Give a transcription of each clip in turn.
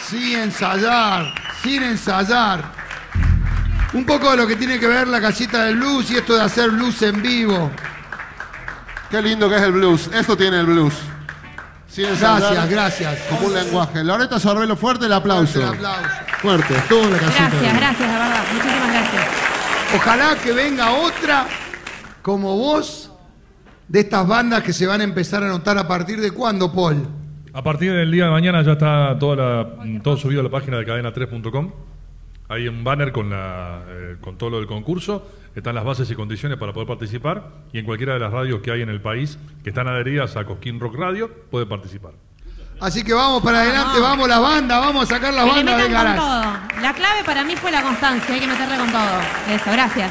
sin ensayar. Un poco de lo que tiene que ver la casita del blues y esto de hacer blues en vivo. Qué lindo que es el blues. Esto tiene el blues. Gracias. Como un lenguaje. Loretta Sorbelo, fuerte el aplauso. Fuerte, estuvo la casita. Gracias, la verdad. Muchísimas gracias. Ojalá que venga otra como vos de estas bandas que se van a empezar a notar a partir de cuándo, Paul. A partir del día de mañana ya está todo subido a la página de cadena3.com. Hay un banner con todo lo del concurso. Están las bases y condiciones para poder participar. Y en cualquiera de las radios que hay en el país que están adheridas a Cosquín Rock Radio, puede participar. Así que vamos para adelante, vamos las bandas, vamos a sacar las bandas del garage. Todo. La clave para mí fue la constancia, hay que meterle con todo. Eso, gracias.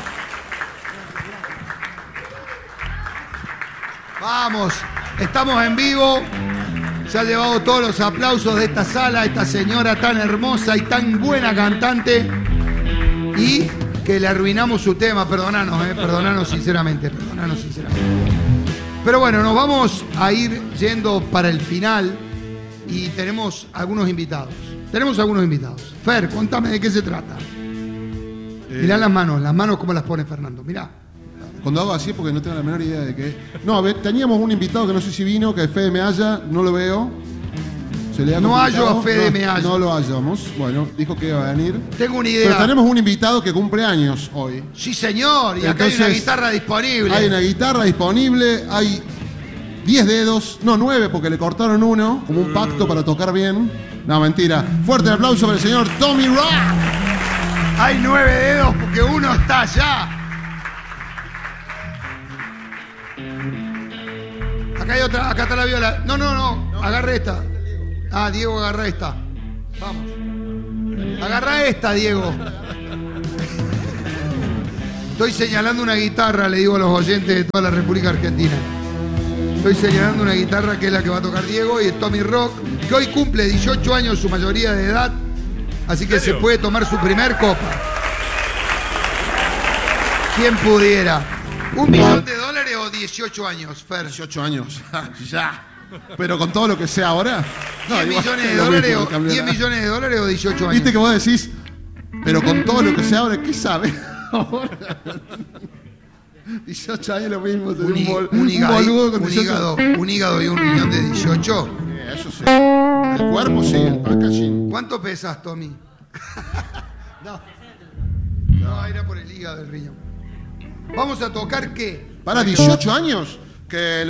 Vamos, estamos en vivo. Se ha llevado todos los aplausos de esta sala, esta señora tan hermosa y tan buena cantante. Y que le arruinamos su tema, perdonanos sinceramente. Pero bueno, nos vamos a ir yendo para el final y tenemos algunos invitados. Fer, contame de qué se trata. Mirá las manos como las pone Fernando, mirá. Cuando hago así porque no tengo la menor idea de qué. No, a ver, teníamos un invitado que no sé si vino, que es Fede Mealla, no lo veo. No hallo a Fede Mealla. No lo hallamos. Bueno, dijo que iba a venir. Tengo una idea. Pero tenemos un invitado que cumple años hoy. Sí, señor, y acá hay una guitarra disponible. Hay una guitarra disponible, hay 10 dedos, no 9 porque le cortaron uno, como un pacto para tocar bien. No, mentira. Fuerte el aplauso para el señor Tommy Rock. Hay 9 dedos porque uno está allá. Acá hay otra, acá está la viola. No, agarre esta. Ah, Diego, agarra esta. Vamos. Agarra esta, Diego. Estoy señalando una guitarra, le digo a los oyentes de toda la República Argentina. Estoy señalando una guitarra que es la que va a tocar Diego y es Tommy Rock, que hoy cumple 18 años, su mayoría de edad. Así que se puede tomar su primer copa. ¿Quién pudiera? ¿$1 millón o 18 años, Fer? 18 años. Ya. Pero con todo lo que sé ahora. No, ¿10 millones de dólares o 10 millones de dólares o 18 años? Viste que vos decís, pero con todo lo que sé ahora, ¿qué sabe? 18 años lo mismo. Un hígado y 1 millón de 18. Eso sí. El cuerpo sí, el packaging. ¿Cuánto pesas, Tommy? No, era por el hígado del riñón. Vamos a tocar ¿qué? ¿Para 18 años? Que